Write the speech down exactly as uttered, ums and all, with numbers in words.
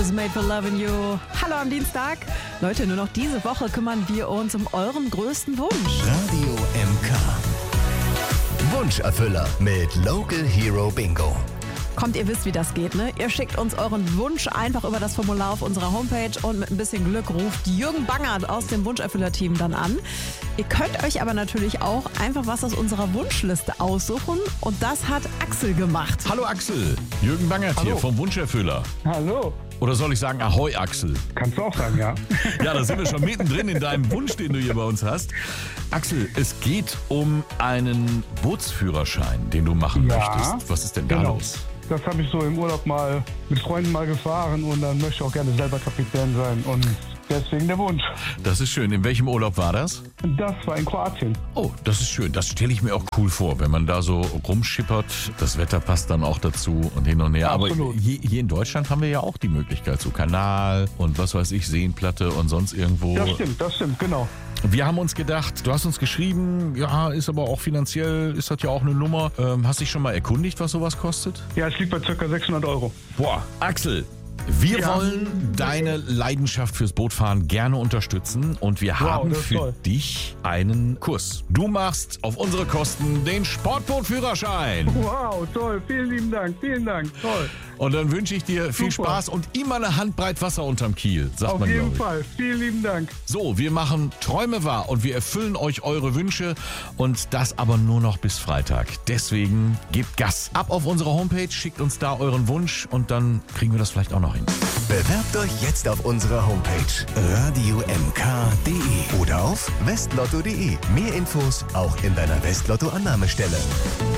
is Made for Loving You. Hallo am Dienstag. Leute, nur noch diese Woche kümmern wir uns um euren größten Wunsch. Radio M K. Wunscherfüller mit Local Hero Bingo. Kommt, ihr wisst, wie das geht, ne? Ihr schickt uns euren Wunsch einfach über das Formular auf unserer Homepage und mit ein bisschen Glück ruft Jürgen Bangert aus dem Wunscherfüller-Team dann an. Ihr könnt euch aber natürlich auch einfach was aus unserer Wunschliste aussuchen und das hat Axel gemacht. Hallo Axel, Jürgen Bangert Hallo. hier vom Wunscherfüller. Hallo. Oder soll ich sagen Ahoi Axel? Kannst du auch sagen, ja. Ja, da sind wir schon mittendrin in deinem Wunsch, den du hier bei uns hast. Axel, es geht um einen Bootsführerschein, den du machen Ja, möchtest. Was ist denn da genau. los? Das habe ich so im Urlaub mal mit Freunden mal gefahren und dann möchte ich auch gerne selber Kapitän sein und deswegen der Wunsch. Das ist schön. In welchem Urlaub war das? Das war in Kroatien. Oh, das ist schön. Das stelle ich mir auch cool vor, wenn man da so rumschippert. Das Wetter passt dann auch dazu und hin und her. Absolut. Aber hier, hier in Deutschland haben wir ja auch die Möglichkeit, so Kanal und was weiß ich, Seenplatte und sonst irgendwo. Das stimmt, das stimmt, genau. Wir haben uns gedacht, du hast uns geschrieben, ja, ist aber auch finanziell, ist das ja auch eine Nummer. Ähm, hast dich schon mal erkundigt, was sowas kostet? Ja, es liegt bei ca. sechshundert Euro. Boah, Axel, wir Ja. wollen deine Leidenschaft fürs Bootfahren gerne unterstützen und wir Wow, haben das ist für toll. dich einen Kurs. Du machst auf unsere Kosten den Sportbootführerschein. Wow, toll, vielen lieben Dank, vielen Dank, toll. Und dann wünsche ich dir viel Super. Spaß und immer eine Handbreit Wasser unterm Kiel, sagt Auf man, jeden glaube ich. Fall, vielen lieben Dank. So, wir machen Träume wahr und wir erfüllen euch eure Wünsche und das aber nur noch bis Freitag. Deswegen gebt Gas. Ab auf unsere Homepage, schickt uns da euren Wunsch und dann kriegen wir das vielleicht auch noch hin. Bewerbt euch jetzt auf unserer Homepage radio m k punkt de oder auf westlotto punkt de. Mehr Infos auch in deiner Westlotto-Annahmestelle.